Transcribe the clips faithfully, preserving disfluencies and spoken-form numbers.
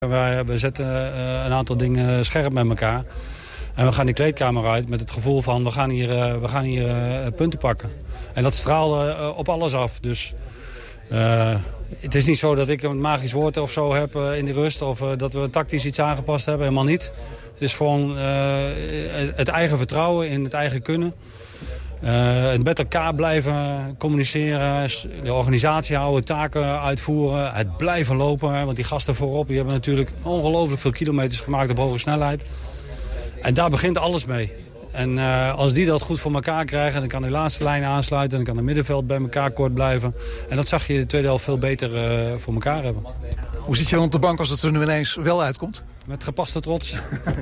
Wij, we zetten uh, een aantal dingen scherp met elkaar. En we gaan die kleedkamer uit met het gevoel van we gaan hier, uh, we gaan hier uh, punten pakken. En dat straalde uh, op alles af. Dus uh, het is niet zo dat ik een magisch woord of zo heb uh, in de rust. Of uh, dat we tactisch iets aangepast hebben. Helemaal niet. Het is gewoon uh, het eigen vertrouwen in het eigen kunnen. Uh, het met elkaar blijven communiceren, de organisatie houden, taken uitvoeren, het blijven lopen. Want die gasten voorop die hebben natuurlijk ongelooflijk veel kilometers gemaakt op hoge snelheid. En daar begint alles mee. En uh, als die dat goed voor elkaar krijgen, dan kan de laatste lijn aansluiten. Dan kan het middenveld bij elkaar kort blijven. En dat zag je de tweede helft veel beter uh, voor elkaar hebben. Hoe zit je dan op de bank als het er nu ineens wel uitkomt? Met gepaste trots.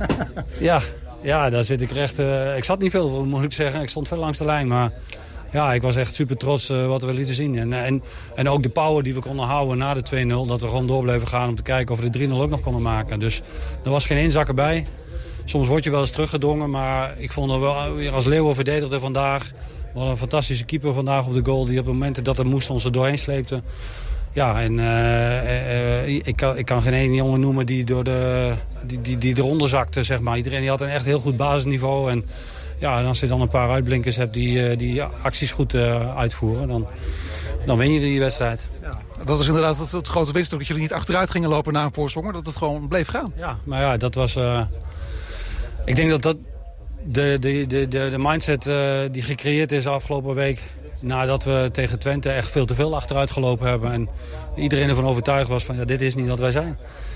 ja. Ja, daar zit ik recht. Uh, ik zat niet veel, moet ik zeggen. Ik stond veel langs de lijn, maar ja, ik was echt super trots uh, wat we lieten zien. En, en, en ook de power die we konden houden na de twee nul. Dat we gewoon door bleven gaan om te kijken of we de drie nul ook nog konden maken. Dus er was geen inzakken bij. Soms word je wel eens teruggedrongen, maar ik vond er wel weer als Leeuwen verdedigde vandaag. We hadden een fantastische keeper vandaag op de goal die op het moment dat het moest ons er doorheen sleepte. Ja, en uh, uh, ik, kan, ik kan geen ene jongen noemen die, door de, die, die, die eronder zakte, zeg maar. Iedereen die had een echt heel goed basisniveau. En, ja, en als je dan een paar uitblinkers hebt die, uh, die acties goed uh, uitvoeren, dan, dan win je die wedstrijd. Ja. Dat is inderdaad het, het grote winst ook, dat jullie niet achteruit gingen lopen na een voorsprong, maar dat het gewoon bleef gaan. Ja, maar ja, dat was... Uh, ik denk dat dat de, de, de, de, de mindset uh, die gecreëerd is de afgelopen week, nadat we tegen Twente echt veel te veel achteruit gelopen hebben. En iedereen ervan overtuigd was van ja, dit is niet wat wij zijn.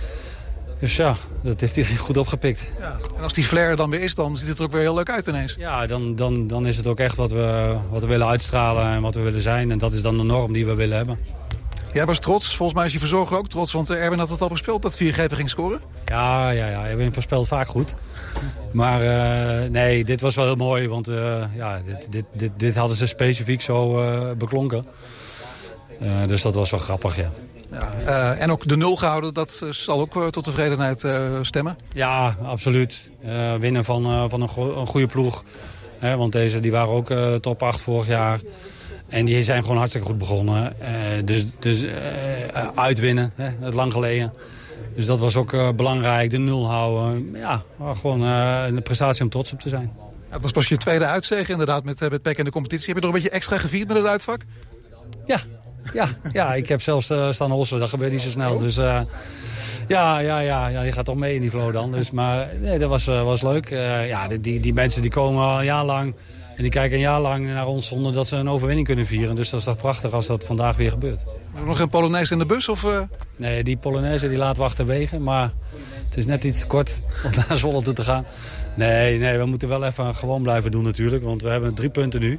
Dus ja, dat heeft hij goed opgepikt. Ja. En als die flair dan weer is, dan ziet het er ook weer heel leuk uit ineens. Ja, dan, dan, dan is het ook echt wat we, wat we willen uitstralen en wat we willen zijn. En dat is dan de norm die we willen hebben. Jij was trots. Volgens mij is je verzorger ook trots. Want Erwin had het al gespeeld dat vier G ging scoren. Ja, ja, ja. Erwin voorspelt vaak goed. Maar uh, nee, dit was wel heel mooi. Want uh, ja, dit, dit, dit, dit hadden ze specifiek zo uh, beklonken. Uh, dus dat was wel grappig, ja. Ja, uh, en ook de nul gehouden, dat zal ook uh, tot tevredenheid uh, stemmen? Ja, absoluut. Uh, winnen van, uh, van een, go- een goede ploeg. Hè, want deze die waren ook uh, top acht vorig jaar. En die zijn gewoon hartstikke goed begonnen. Uh, dus dus uh, uitwinnen, hè, het lang geleden. Dus dat was ook uh, belangrijk, de nul houden. Ja, gewoon uh, een prestatie om trots op te zijn. Ja, dat was pas je tweede uitzege inderdaad met, met P E C in de competitie. Heb je nog een beetje extra gevierd met het uitvak? Ja, ja, ja, ik heb zelfs uh, staan hosselen. Dat gebeurt niet zo snel. Dus uh, ja, ja, ja, ja, je gaat toch mee in die flow dan. Dus, maar nee, dat was, uh, was leuk. Uh, ja, die, die mensen die komen al een jaar lang en die kijken een jaar lang naar ons zonder dat ze een overwinning kunnen vieren. Dus dat is toch prachtig als dat vandaag weer gebeurt. Nog een Polonaise in de bus? Of, uh... Nee, die Polonaise die laten we achterwege. Maar het is net iets kort om naar Zwolle toe te gaan. Nee, nee, we moeten wel even gewoon blijven doen natuurlijk. Want we hebben drie punten nu.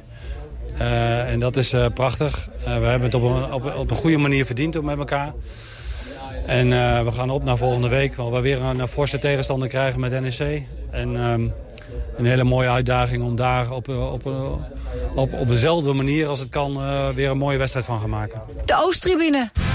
Uh, en dat is uh, prachtig. Uh, we hebben het op een, op, op een goede manier verdiend ook met elkaar. En uh, we gaan op naar volgende week. Waar we weer een, een forse tegenstander krijgen met N E C. En um, een hele mooie uitdaging om daar op, op, op, op dezelfde manier als het kan uh, weer een mooie wedstrijd van gaan maken. De Oosttribune.